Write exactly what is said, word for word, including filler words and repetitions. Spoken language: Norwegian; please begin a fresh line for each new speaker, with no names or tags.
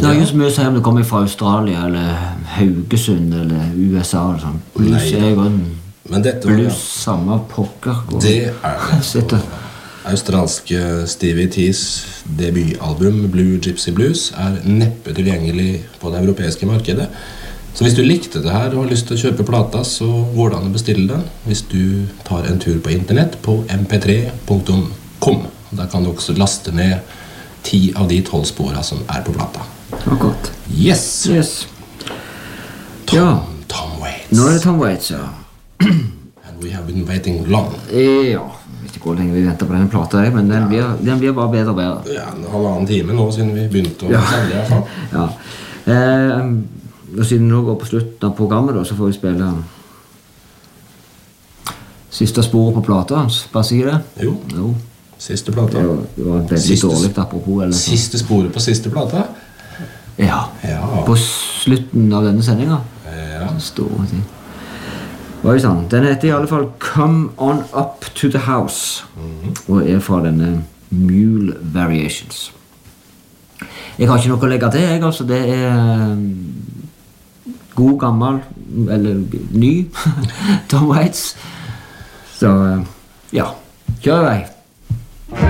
Det er jo så mye å si om det kommer fra Australia eller Haugesund eller U S A eller sånn. Blues er jo en
Men dette var,
blues samme pokker.
Det er det.
Sitter.
Australske Stevie T's debutalbum Blue Gypsy Blues er neppe tilgjengelig på det europeiske markedet. Så hvis du likte det her og har lyst til å kjøpe plata, så går det an å bestille den hvis du tar en tur på internett på m p tre punktum com. Der kan du også laste ned ti av de tolv sporene som er på plata.
Akkurat.
Yes!
Yes.
Tom,
Ja.
Tom Waits.
Nå er det Tom Waits, ja.
And we have been waiting long.
Ja, jeg vet ikke hvor lenge vi venter på denne plata, men den blir, den blir bare bedre og bedre.
Ja, en halvannen time nå siden vi begynte å
Ja.
sende i hvert fall.
Ja. Eh, og siden nå går på slutten av programmet, da, så får vi spille siste sporet på plata hans. Bare si det.
Jo,
Jo.
siste plata.
Det var, det var veldig
Siste-
dårligt apropos. Eller sånn.
Siste sporet på siste plata.
Ja.
Ja.
På slutten av denne sendinga.
Ja.
Store ting. Oi sann. Den heter i alle fall Come On Up To The House. Og er fra denne Mule Variations. Jeg har ikke noe å legge til, jeg, altså. Det er um, god, gammel, eller ny Tom Waits. Så, uh, ja. Kjør i vei.